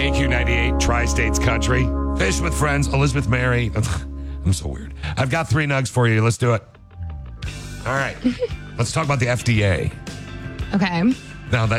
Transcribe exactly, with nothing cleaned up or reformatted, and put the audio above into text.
K Q ninety-eight, Tri-States Country. Fish with Friends, Elizabeth Mary. I'm so weird. I've got three nugs for you. Let's do it. All right. Let's talk about the F D A. Okay. Now, that